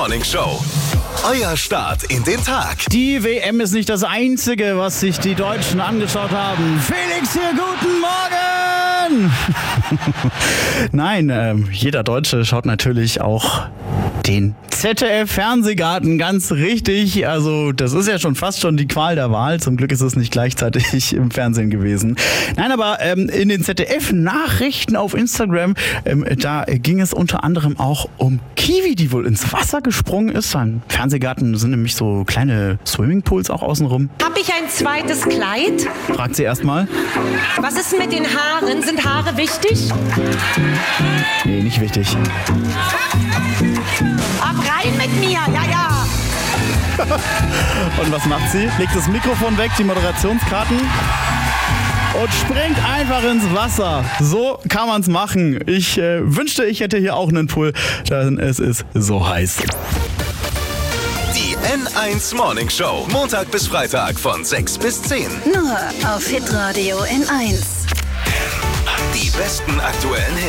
Morning Show. Euer Start in den Tag. Die WM ist nicht das Einzige, was sich die Deutschen angeschaut haben. Felix hier, guten Morgen! Nein, jeder Deutsche schaut natürlich auch den ZDF-Fernsehgarten, ganz richtig. Also das ist ja schon die Qual der Wahl. Zum Glück ist es nicht gleichzeitig im Fernsehen gewesen. Nein, aber in den ZDF-Nachrichten auf Instagram, da ging es unter anderem auch um Kiwi, die wohl ins Wasser gesprungen ist. Im Fernsehgarten sind nämlich so kleine Swimmingpools auch außenrum. Hab ich ein zweites Kleid? Fragt sie erstmal. Was ist mit den Haaren? Sind Haare wichtig? Nee, nicht wichtig. Ab rein mit mir, ja. Und was macht sie? Legt das Mikrofon weg, die Moderationskarten und springt einfach ins Wasser. So kann man's machen. Ich wünschte, ich hätte hier auch einen Pool, denn es ist so heiß. Die N1 Morning Show. Montag bis Freitag von 6 bis 10. Nur auf Hitradio N1. Die besten aktuellen Hits.